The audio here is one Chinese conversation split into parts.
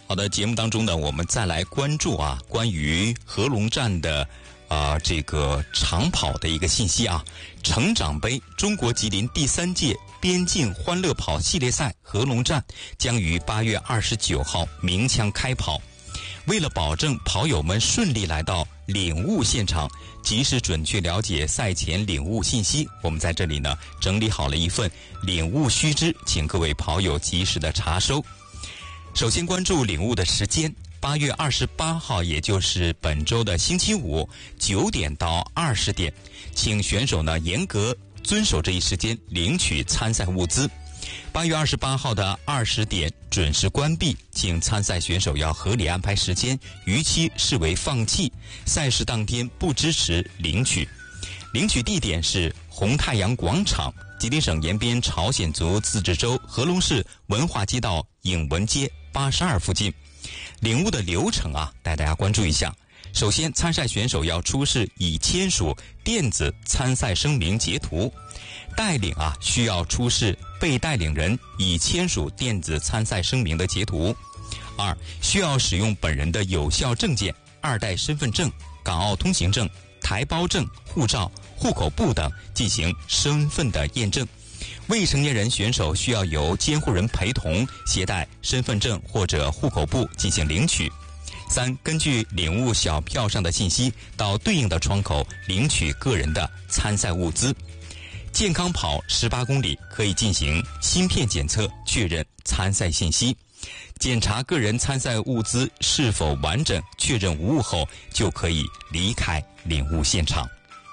好的，节目当中呢，我们再来关注关于合龙站的这个长跑的一个信息啊。成长杯中国吉林第3届边境欢乐跑系列赛合龙站将于8月29号鸣枪开跑。为了保证跑友们顺利来到领悟现场，及时准确了解赛前领悟信息，我们在这里呢整理好了一份领悟须知，请各位跑友及时的查收。首先关注领悟的时间，8月28号，也就是本周的星期五9点到20点，请选手呢严格遵守这一时间领取参赛物资。8月28号的20点准时关闭，请参赛选手要合理安排时间，逾期视为放弃。赛事当天不支持领取。领取地点是红太阳广场，吉林省延边朝鲜族自治州合龙市文化街道影文街82附近。领悟的流程带大家关注一下。首先，参赛选手要出示已签署电子参赛声明截图，带领需要出示被带领人已签署电子参赛声明的截图。2，需要使用本人的有效证件、2代身份证、港澳通行证、台胞证、护照、户口簿等进行身份的验证。未成年人选手需要由监护人陪同，携带身份证或者户口簿进行领取。3，根据领悟小票上的信息，到对应的窗口领取个人的参赛物资。健康跑18公里可以进行芯片检测，确认参赛信息。检查个人参赛物资是否完整，确认无误后，就可以离开领悟现场。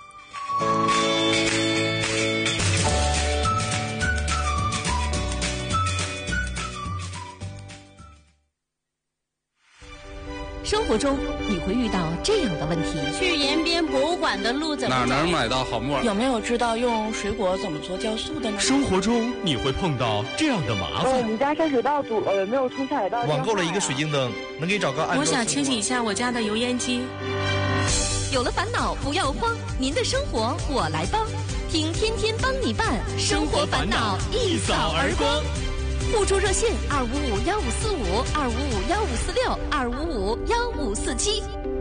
生活中你会遇到这样的问题： 去延边博物馆的路怎么走？ 哪能买到好木耳？ 有没有知道用水果怎么做酵素的呢？ 生活中你会碰到这样的麻烦： 我们家下水道堵了，有没有冲下水道？ 网购了一个水晶灯，能给找个按。 我想清洗一下我家的油烟机。 有了烦恼不要慌，您的生活我来帮，听天天帮你办，生活烦恼一扫而光。互助热线2551545，2551546，2551547。